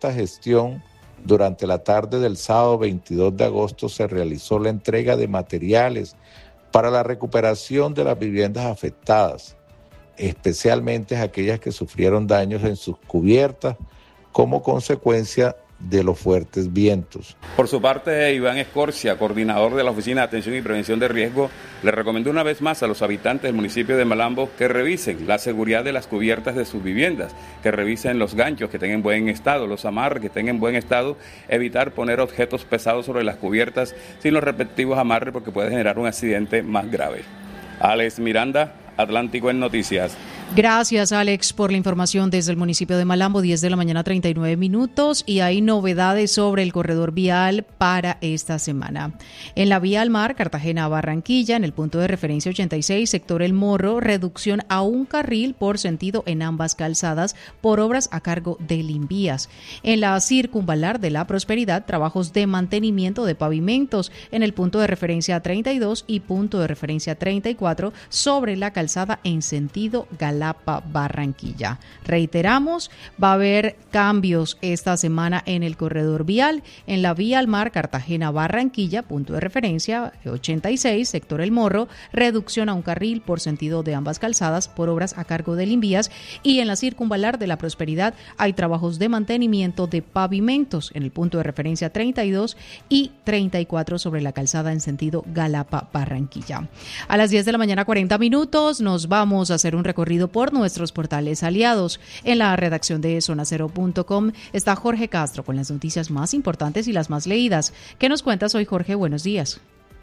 esta gestión, durante la tarde del sábado 22 de agosto se realizó la entrega de materiales para la recuperación de las viviendas afectadas, especialmente aquellas que sufrieron daños en sus cubiertas como consecuencia de los fuertes vientos. Por su parte, Iván Escorcia, coordinador de la Oficina de Atención y Prevención de Riesgo, le recomendó una vez más a los habitantes del municipio de Malambo que revisen la seguridad de las cubiertas de sus viviendas, que revisen los ganchos que estén en buen estado, los amarres que estén en buen estado, evitar poner objetos pesados sobre las cubiertas sin los respectivos amarres porque puede generar un accidente más grave. Alex Miranda, Atlántico en Noticias. Gracias, Alex, por la información desde el municipio de Malambo, 10 de la mañana, 39 minutos, y hay novedades sobre el corredor vial para esta semana. En la vía al mar, Cartagena-Barranquilla, en el punto de referencia 86, sector El Morro, reducción a un carril por sentido en ambas calzadas por obras a cargo del Invías. En la circunvalar de la Prosperidad, trabajos de mantenimiento de pavimentos en el punto de referencia 32 y punto de referencia 34 sobre la calzada en sentido Galapa-Barranquilla. Reiteramos, va a haber cambios esta semana en el corredor vial. En la vía al mar Cartagena-Barranquilla, punto de referencia 86, sector El Morro, reducción a un carril por sentido de ambas calzadas por obras a cargo del Invías. Y en la circunvalar de la Prosperidad hay trabajos de mantenimiento de pavimentos en el punto de referencia 32 y 34 sobre la calzada en sentido Galapa-Barranquilla. A las 10 de la mañana, 40 minutos, nos vamos a hacer un recorrido por nuestros portales aliados. En la redacción de zonacero.com está Jorge Castro con las noticias más importantes y las más leídas. ¿Qué nos cuentas hoy, Jorge? Buenos días.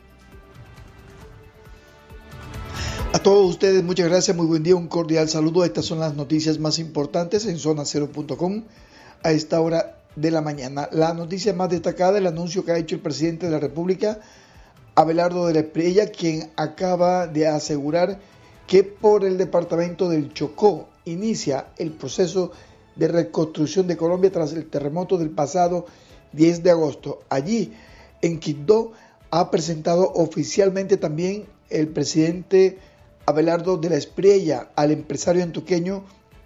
A todos ustedes, muchas gracias, muy buen día, un cordial saludo. Estas son las noticias más importantes en zonacero.com a esta hora de la mañana. La noticia más destacada, el anuncio que ha hecho el presidente de la República, Abelardo de la Espriella, quien acaba de asegurar que por el departamento del Chocó inicia el proceso de reconstrucción de Colombia tras el terremoto del pasado 10 de agosto. Allí, en Quibdó, ha presentado oficialmente también el presidente Abelardo de la Espriella al empresario antioqueño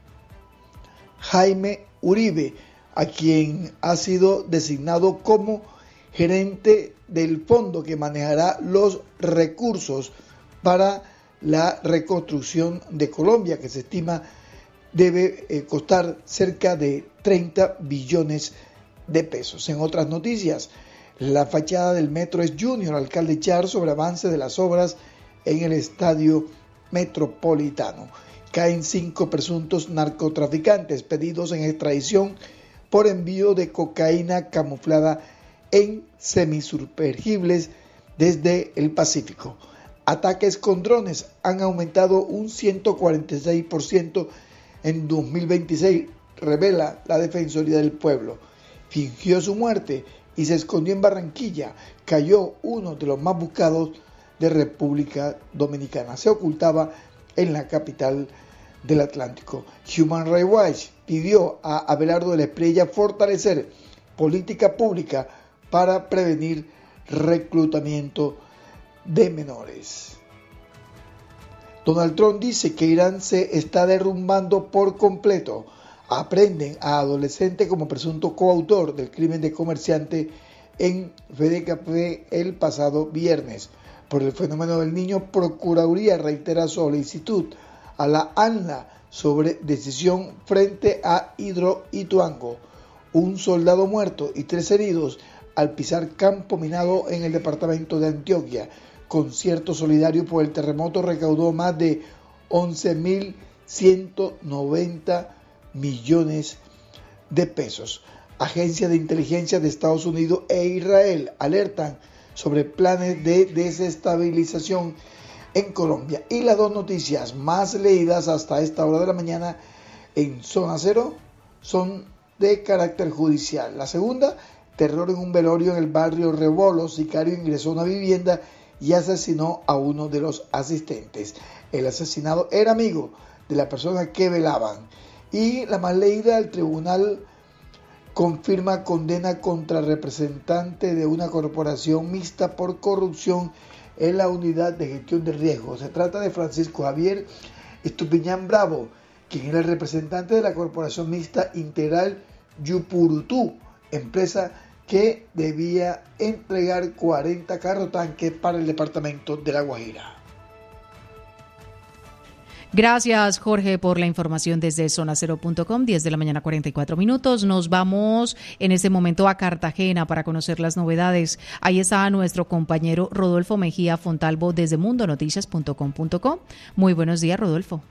Jaime Uribe, a quien ha sido designado como gerente del fondo que manejará los recursos para la reconstrucción de Colombia, que se estima debe costar cerca de 30 billones de pesos. En otras noticias, la fachada del metro es Junior, alcalde Char, sobre avance de las obras en el estadio metropolitano. Caen 5 presuntos narcotraficantes pedidos en extradición por envío de cocaína camuflada en semisumergibles desde el Pacífico. Ataques con drones han aumentado un 146% en 2026, revela la Defensoría del Pueblo. Fingió su muerte y se escondió en Barranquilla. Cayó uno de los más buscados de República Dominicana. Se ocultaba en la capital del Atlántico. Human Rights Watch pidió a Abelardo de la Espriella fortalecer política pública para prevenir reclutamiento de menores. Donald Trump dice que Irán se está derrumbando por completo. Aprenden a adolescente como presunto coautor del crimen de comerciante en Fedecafé el pasado viernes. Por el fenómeno del niño, Procuraduría reitera solicitud a la ANLA sobre decisión frente a Hidroituango. Un soldado muerto y 3 heridos al pisar campo minado en el departamento de Antioquia. Concierto solidario por el terremoto recaudó más de 11.190 millones de pesos. Agencias de inteligencia de Estados Unidos e Israel alertan sobre planes de desestabilización en Colombia. Y las 2 noticias más leídas hasta esta hora de la mañana en Zona Cero son de carácter judicial. La segunda, terror en un velorio en el barrio Rebolo. Sicario ingresó a una vivienda y asesinó a uno de los asistentes. El asesinado era amigo de la persona que velaban. Y la más leída, el tribunal confirma condena contra representante de una corporación mixta por corrupción en la unidad de gestión de riesgo. Se trata de Francisco Javier Estupiñán Bravo, quien era el representante de la corporación mixta Integral Yupurutú, empresa que debía entregar 40 carrotanques para el departamento de La Guajira. Gracias, Jorge, por la información desde zonacero.com, 10 de la mañana, 44 minutos. Nos vamos en este momento a Cartagena para conocer las novedades. Ahí está nuestro compañero Rodolfo Mejía Fontalvo desde mundonoticias.com.co. Muy buenos días, Rodolfo.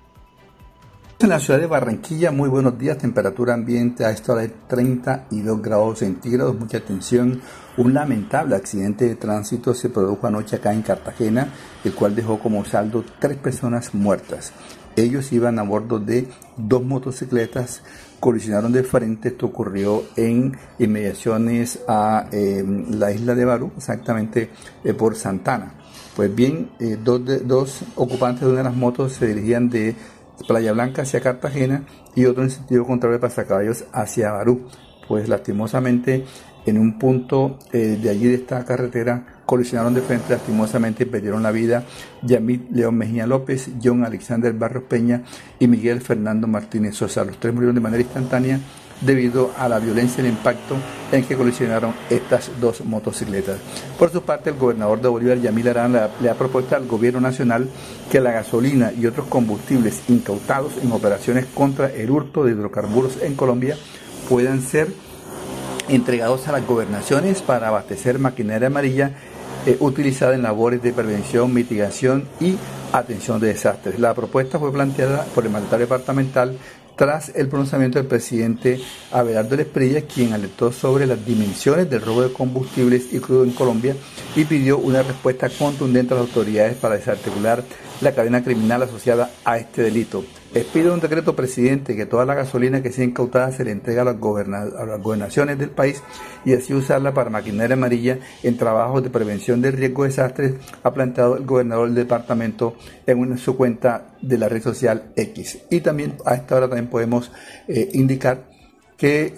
En la ciudad de Barranquilla, muy buenos días, temperatura ambiente a esta hora de 32 grados centígrados, mucha atención. Un lamentable accidente de tránsito se produjo anoche acá en Cartagena, el cual dejó como saldo 3 personas muertas. Ellos iban a bordo de 2 motocicletas, colisionaron de frente. Esto ocurrió en inmediaciones a la isla de Barú, exactamente por Santana. Pues bien, dos ocupantes de una de las motos se dirigían de Playa Blanca hacia Cartagena y otro en sentido contrario de Pasacaballos hacia Barú. Pues lastimosamente en un punto de allí de esta carretera colisionaron de frente, lastimosamente perdieron la vida Yamil León Mejía López, John Alexander Barros Peña y Miguel Fernando Martínez Sosa. Los 3 murieron de manera instantánea debido a la violencia del impacto en que colisionaron estas 2 motocicletas. Por su parte, el gobernador de Bolívar, Yamil Arana, le ha propuesto al gobierno nacional que la gasolina y otros combustibles incautados en operaciones contra el hurto de hidrocarburos en Colombia puedan ser entregados a las gobernaciones para abastecer maquinaria amarilla utilizada en labores de prevención, mitigación y atención de desastres. La propuesta fue planteada por el mandatario departamental tras el pronunciamiento del presidente Abelardo Lesprilla, quien alertó sobre las dimensiones del robo de combustibles y crudo en Colombia y pidió una respuesta contundente a las autoridades para desarticular la cadena criminal asociada a este delito. Expide un decreto, presidente, que toda la gasolina que sea incautada se le entrega a las gobernaciones del país y así usarla para maquinaria amarilla en trabajos de prevención del riesgo de desastres, ha planteado el gobernador del departamento en su cuenta de la red social X. Y también a esta hora también podemos indicar que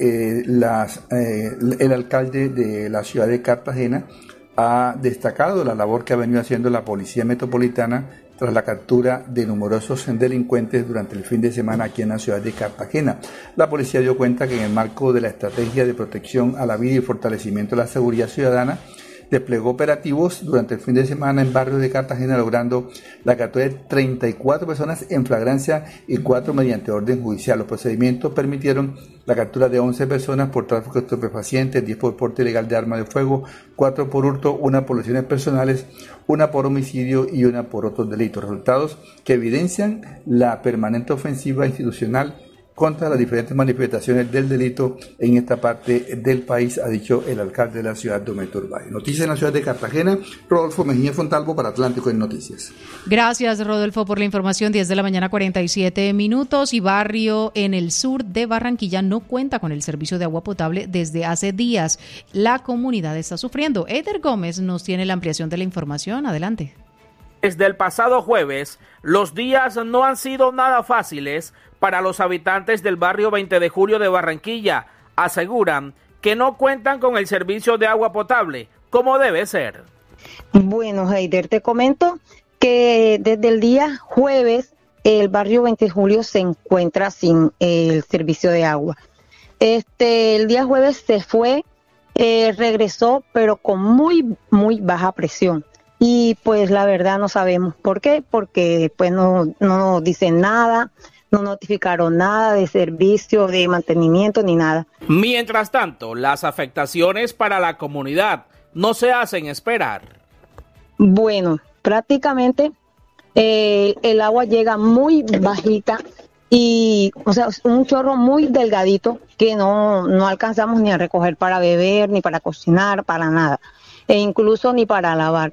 el alcalde de la ciudad de Cartagena ha destacado la labor que ha venido haciendo la Policía Metropolitana tras la captura de numerosos delincuentes durante el fin de semana aquí en la ciudad de Cartagena. La policía dio cuenta que en el marco de la estrategia de protección a la vida y fortalecimiento de la seguridad ciudadana, desplegó operativos durante el fin de semana en barrios de Cartagena, logrando la captura de 34 personas en flagrancia y 4 mediante orden judicial. Los procedimientos permitieron la captura de 11 personas por tráfico de estupefacientes, 10 por porte ilegal de arma de fuego, 4 por hurto, 1 por lesiones personales, 1 por homicidio y 1 por otros delitos. Resultados que evidencian la permanente ofensiva institucional contra las diferentes manifestaciones del delito en esta parte del país, ha dicho el alcalde de la ciudad, Dométor Valle. Noticias en la ciudad de Cartagena, Rodolfo Mejía Fontalvo para Atlántico en Noticias. Gracias, Rodolfo, por la información. 10 de la mañana, 47 minutos. Y barrio en el sur de Barranquilla no cuenta con el servicio de agua potable desde hace días. La comunidad está sufriendo. Eder Gómez nos tiene la ampliación de la información. Adelante. Desde el pasado jueves, los días no han sido nada fáciles para los habitantes del barrio 20 de julio de Barranquilla. Aseguran que no cuentan con el servicio de agua potable como debe ser. Bueno, Heider, te comento que desde el día jueves el barrio 20 de julio se encuentra sin el servicio de agua. El día jueves se fue, regresó, pero con muy baja presión. Y pues la verdad no sabemos por qué, porque pues no nos dicen nada, no notificaron nada de servicio, de mantenimiento ni nada. Mientras tanto, las afectaciones para la comunidad no se hacen esperar. Bueno, prácticamente el agua llega muy bajita y, o sea, un chorro muy delgadito que no alcanzamos ni a recoger para beber, ni para cocinar, para nada, e incluso ni para lavar.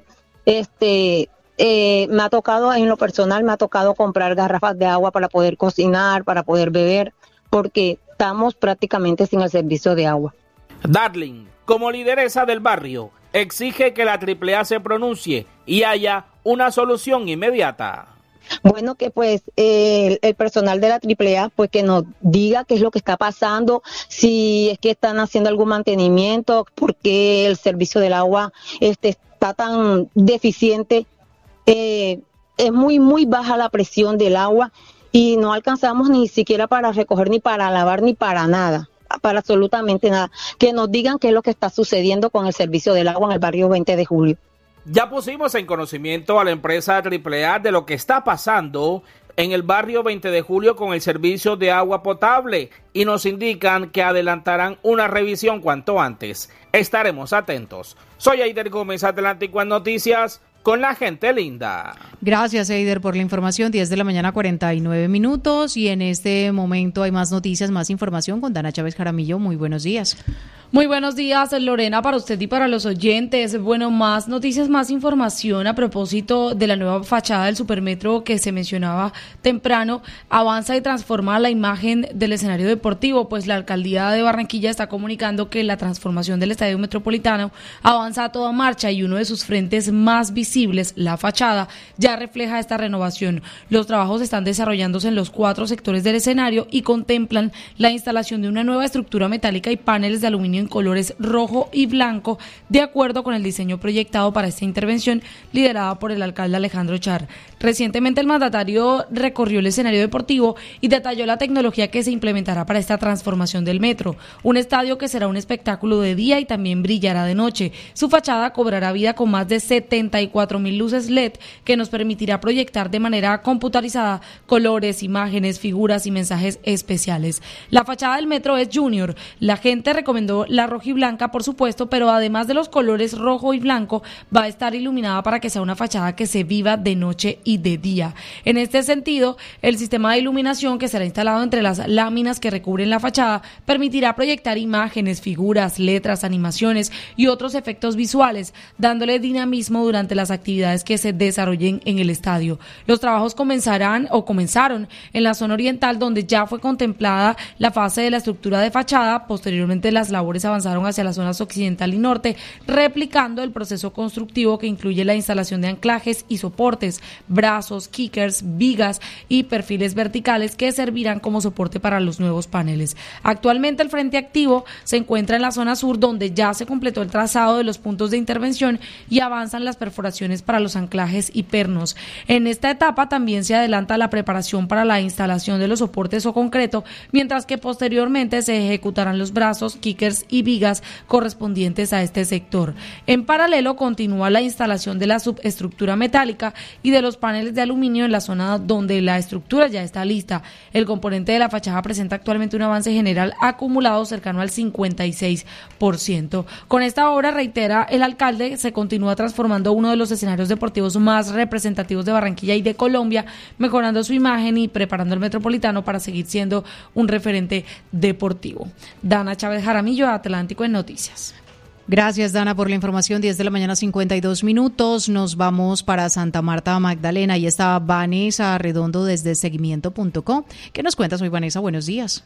Me ha tocado, en lo personal, me ha tocado comprar garrafas de agua para poder cocinar, para poder beber, porque estamos prácticamente sin el servicio de agua. Darling, como lideresa del barrio, exige que la AAA se pronuncie y haya una solución inmediata. Bueno, que pues el personal de la AAA pues que nos diga qué es lo que está pasando, si es que están haciendo algún mantenimiento, porque el servicio del agua está tan deficiente. Es muy baja la presión del agua y no alcanzamos ni siquiera para recoger, ni para lavar, ni para nada. para absolutamente nada. Que nos digan qué es lo que está sucediendo con el servicio del agua en el barrio 20 de Julio. Ya pusimos en conocimiento a la empresa AAA de lo que está pasando en el barrio 20 de Julio con el servicio de agua potable y nos indican que adelantarán una revisión cuanto antes. Estaremos atentos. Soy Eider Gómez, Atlántico en Noticias, con la gente linda. Gracias, Eider, por la información. 10 de la mañana, 49 minutos. Y en este momento hay más noticias, más información con Dana Chávez Jaramillo. Muy buenos días. Muy buenos días, Lorena, para usted y para los oyentes. Bueno, más noticias, más información a propósito de la nueva fachada del Supermetro que se mencionaba temprano. Avanza y transforma la imagen del escenario deportivo, pues la alcaldía de Barranquilla está comunicando que la transformación del estadio metropolitano avanza a toda marcha y uno de sus frentes más visibles, la fachada, ya refleja esta renovación. Los trabajos están desarrollándose en los 4 sectores del escenario y contemplan la instalación de una nueva estructura metálica y paneles de aluminio en colores rojo y blanco, de acuerdo con el diseño proyectado para esta intervención liderada por el alcalde Alejandro Char. Recientemente el mandatario recorrió el escenario deportivo y detalló la tecnología que se implementará para esta transformación del metro, un estadio que será un espectáculo de día y también brillará de noche. Su fachada cobrará vida con más de 74,000 luces LED que nos permitirá proyectar de manera computarizada colores, imágenes, figuras y mensajes especiales. La fachada del metro es Junior. La gente recomendó la roja y blanca, por supuesto, pero además de los colores rojo y blanco, va a estar iluminada para que sea una fachada que se viva de noche y de día. En este sentido, el sistema de iluminación que será instalado entre las láminas que recubren la fachada permitirá proyectar imágenes, figuras, letras, animaciones y otros efectos visuales, dándole dinamismo durante las actividades que se desarrollen en el estadio. Los trabajos comenzaron en la zona oriental, donde ya fue contemplada la fase de la estructura de fachada. Posteriormente, las labores avanzaron hacia las zonas occidental y norte, replicando el proceso constructivo que incluye la instalación de anclajes y soportes, brazos, kickers, vigas y perfiles verticales que servirán como soporte para los nuevos paneles. Actualmente el frente activo se encuentra en la zona sur, donde ya se completó el trazado de los puntos de intervención y avanzan las perforaciones para los anclajes y pernos. En esta etapa también se adelanta la preparación para la instalación de los soportes o concreto, mientras que posteriormente se ejecutarán los brazos, kickers y vigas correspondientes a este sector. En paralelo continúa la instalación de la subestructura metálica y de los paneles de aluminio en la zona donde la estructura ya está lista. El componente de la fachada presenta actualmente un avance general acumulado cercano al 56%. Con esta obra, reitera el alcalde, se continúa transformando uno de los escenarios deportivos más representativos de Barranquilla y de Colombia, mejorando su imagen y preparando el Metropolitano para seguir siendo un referente deportivo. Dana Chávez Jaramillo, Atlántico en Noticias. Gracias, Dana, por la información. 10 de la mañana, 52 minutos. Nos vamos para Santa Marta Magdalena. Ahí está Vanessa Redondo desde seguimiento.co. ¿Qué nos cuentas hoy, Vanessa? Buenos días.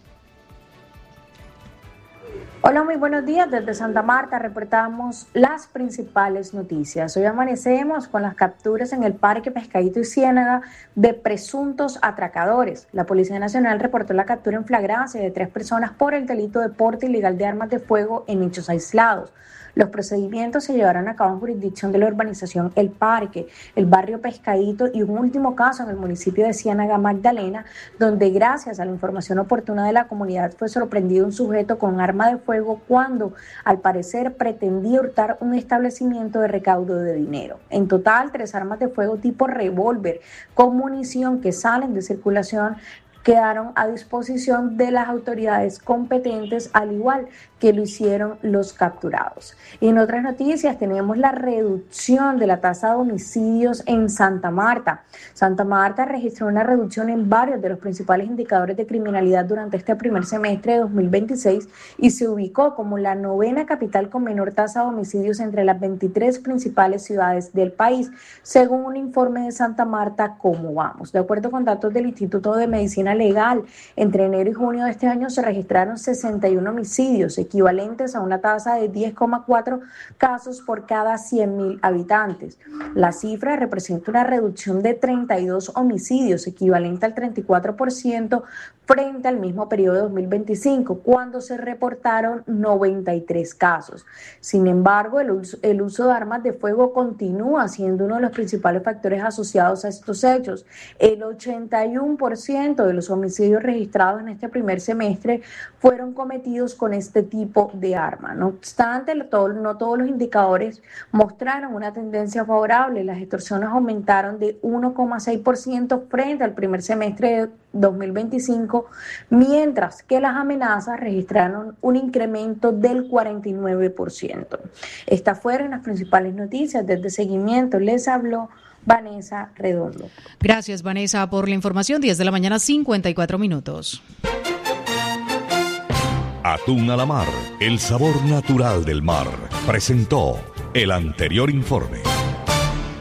Hola, muy buenos días. Desde Santa Marta reportamos las principales noticias. Hoy amanecemos con las capturas en el Parque Pescadito y Ciénaga de presuntos atracadores. La Policía Nacional reportó la captura en flagrancia de 3 personas por el delito de porte ilegal de armas de fuego en hechos aislados. Los procedimientos se llevarán a cabo en jurisdicción de la urbanización El Parque, el barrio Pescadito y un último caso en el municipio de Ciénaga, Magdalena, donde gracias a la información oportuna de la comunidad fue sorprendido un sujeto con arma de fuego cuando al parecer pretendía hurtar un establecimiento de recaudo de dinero. En total, 3 armas de fuego tipo revólver con munición que salen de circulación quedaron a disposición de las autoridades competentes, al igual que lo hicieron los capturados. Y en otras noticias tenemos la reducción de la tasa de homicidios en Santa Marta. Santa Marta registró una reducción en varios de los principales indicadores de criminalidad durante este primer semestre de 2026 y se ubicó como la 9ª capital con menor tasa de homicidios entre las 23 principales ciudades del país, según un informe de Santa Marta, ¿Cómo vamos? De acuerdo con datos del Instituto de Medicina Legal, entre enero y junio de este año se registraron 61 homicidios, equivalentes a una tasa de 10,4 casos por cada 100.000 habitantes. La cifra representa una reducción de 32 homicidios, equivalente al 34% frente al mismo periodo de 2025, cuando se reportaron 93 casos. Sin embargo, el uso de armas de fuego continúa siendo uno de los principales factores asociados a estos hechos. El 81% de los los homicidios registrados en este primer semestre fueron cometidos con este tipo de arma. No obstante, no todos los indicadores mostraron una tendencia favorable. Las extorsiones aumentaron de 1,6% frente al primer semestre de 2025, mientras que las amenazas registraron un incremento del 49%. Estas fueron las principales noticias. Desde Seguimiento les habló Vanessa Redondo. Gracias, Vanessa, por la información. 10 de la mañana, 54 minutos. Atún a la mar, el sabor natural del mar. Presentó el anterior informe.